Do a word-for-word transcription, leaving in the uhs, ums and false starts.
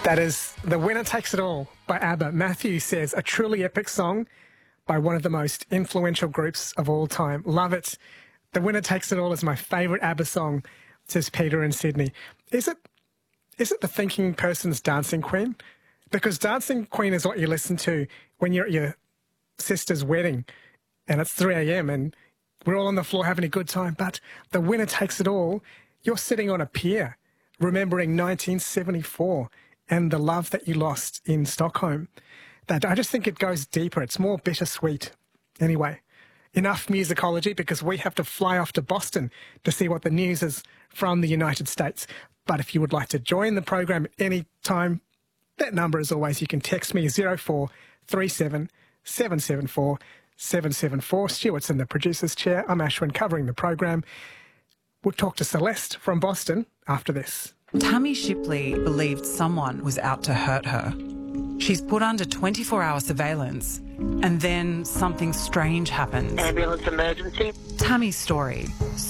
That is The Winner Takes It All by ABBA. Matthew says, a truly epic song by one of the most influential groups of all time. Love it. The Winner Takes It All is my favourite ABBA song, says Peter in Sydney. Is it, is it the thinking person's Dancing Queen? Because Dancing Queen is what you listen to when you're at your sister's wedding and it's three a m and we're all on the floor having a good time. But The Winner Takes It All, you're sitting on a pier remembering nineteen seventy-four and the love that you lost in Stockholm. That I just think it goes deeper. It's more bittersweet. Anyway, enough musicology because we have to fly off to Boston to see what the news is from the United States. But if you would like to join the program any time, that number as always, you can text me zero four three seven seven seven four seven seven four. Stuart's in the producer's chair. I'm Ashwin covering the program. We'll talk to Celeste from Boston after this. Tammy Shipley believed someone was out to hurt her. She's put under twenty-four hour surveillance, and then something strange happened. Ambulance emergency. Tammy's story.